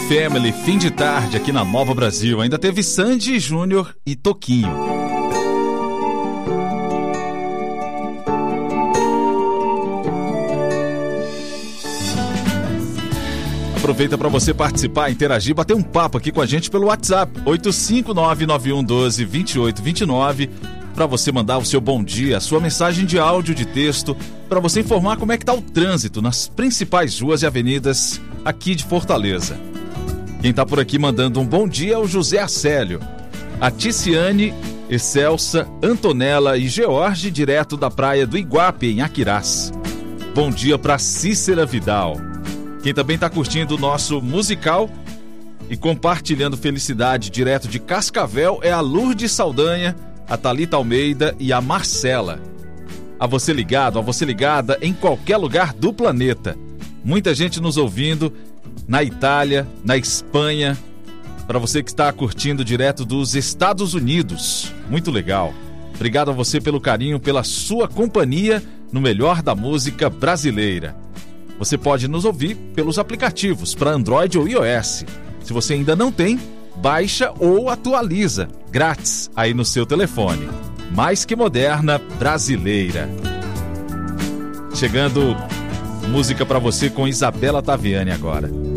Family, fim de tarde aqui na Nova Brasil. Ainda teve Sandy Júnior e Toquinho. Aproveita para você participar, interagir, bater um papo aqui com a gente pelo WhatsApp 85991122829, para você mandar o seu bom dia, a sua mensagem de áudio, de texto, para você informar como é que tá o trânsito nas principais ruas e avenidas aqui de Fortaleza. Quem tá por aqui mandando um bom dia é o José Acélio, a Ticiane, Excelsa, Antonella e George, direto da praia do Iguape, em Aquirás. Bom dia para Cícera Vidal. Quem também está curtindo o nosso musical e compartilhando felicidade direto de Cascavel é a Lourdes Saldanha, a Thalita Almeida e a Marcela. A você ligado, a você ligada em qualquer lugar do planeta. Muita gente nos ouvindo na Itália, na Espanha. Para você que está curtindo direto dos Estados Unidos. Muito legal. Obrigado a você pelo carinho, pela sua companhia no melhor da música brasileira. Você pode nos ouvir pelos aplicativos para Android ou iOS. Se você ainda não tem, baixa ou atualiza, grátis, aí no seu telefone. Mais que moderna, brasileira. Chegando música para você com Isabela Taviani agora.